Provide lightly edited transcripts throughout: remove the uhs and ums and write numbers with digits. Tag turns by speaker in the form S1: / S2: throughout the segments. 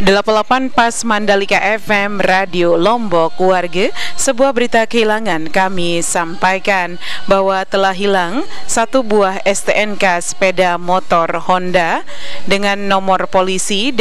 S1: 88 Pas Mandalika FM Radio Lombok warga, sebuah berita kehilangan kami sampaikan bahwa telah hilang satu buah STNK sepeda motor Honda dengan nomor polisi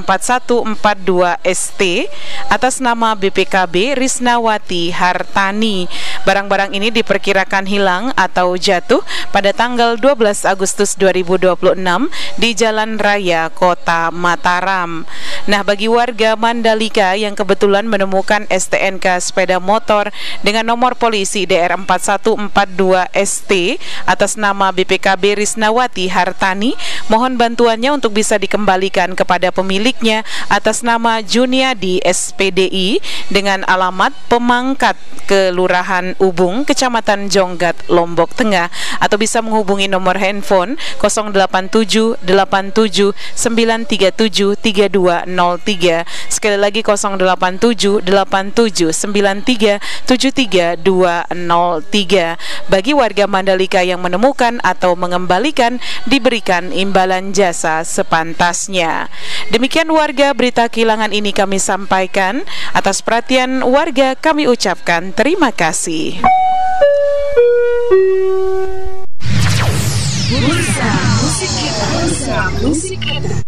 S1: DR4142ST atas nama BPKB Risnawati Hartani. Barang-barang ini diperkirakan hilang atau jatuh pada tanggal 12 Agustus 2026 di Jalan Raya Kota Mataram. Nah, bagi warga Mandalika yang kebetulan menemukan STNK sepeda motor dengan nomor polisi DR4142ST atas nama BPKB Risnawati Hartani, mohon bantuannya untuk bisa dikembalikan kepada pemiliknya atas nama Juniadi SPDI dengan alamat Pemangkat, Kelurahan Ubung, Kecamatan Jonggat, Lombok Tengah, atau bisa menghubungi nomor handphone 087 87 937 3203. Sekali lagi 087 87 93 73 203. Bagi warga Mandalika yang menemukan atau mengembalikan, diberikan imbalan jasa sepantasnya. Demikian warga, berita kehilangan ini kami sampaikan. Atas perhatian warga kami ucapkan terima kasih.
S2: Bursa Musik Kita.